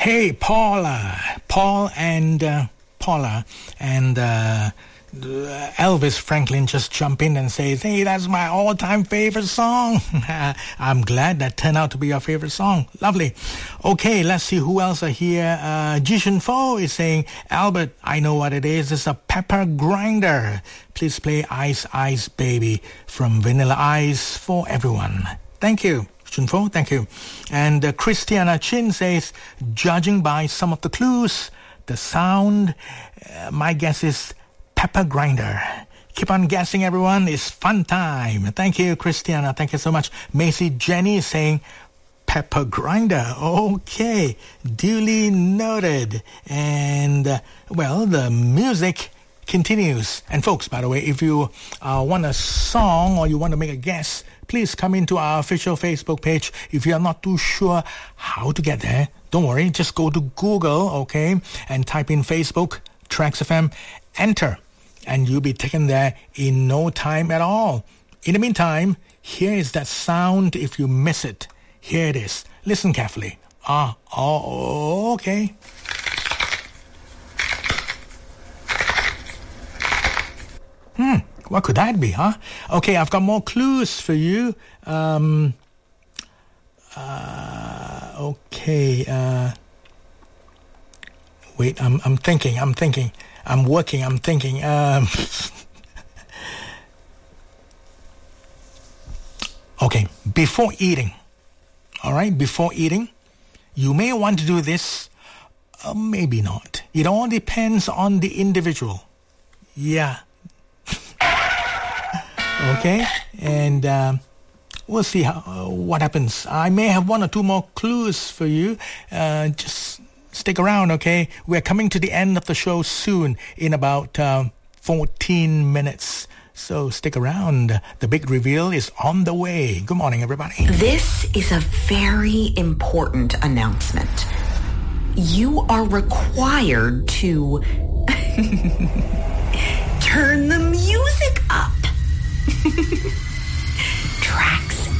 Hey, Paul and Paula and Elvis Franklin just jump in and says, hey, that's my all-time favorite song. I'm glad that turned out to be your favorite song. Lovely. Okay, let's see who else are here. Jishin Fo is saying, Albert, I know what it is. It's a pepper grinder. Please play Ice Ice Baby from Vanilla Ice for everyone. Thank you. Junfo, thank you. And Christiana Chin says, judging by some of the clues, the sound, my guess is pepper grinder. Keep on guessing, everyone. It's fun time. Thank you, Christiana. Thank you so much. Macy Jenny is saying pepper grinder. Okay. Duly noted. And, well, the music continues. And folks, by the way, if you want a song or you want to make a guess, please come into our official Facebook page. If you're not too sure how to get there, don't worry. Just go to Google, okay, and type in Facebook, Tracks FM, enter, and you'll be taken there in no time at all. In the meantime, here is that sound if you miss it. Here it is. Listen carefully. Okay. What could that be, huh? Okay, I've got more clues for you. Okay. Wait, I'm thinking. I'm working, I'm thinking. Okay, before eating. All right, before eating, you may want to do this, maybe not. It all depends on the individual. Yeah. Okay, and we'll see what happens. I may have one or two more clues for you. Just stick around, okay? We're coming to the end of the show soon, in about 14 minutes. So stick around. The big reveal is on the way. Good morning, everybody. This is a very important announcement. You are required to turn the music up. Tracks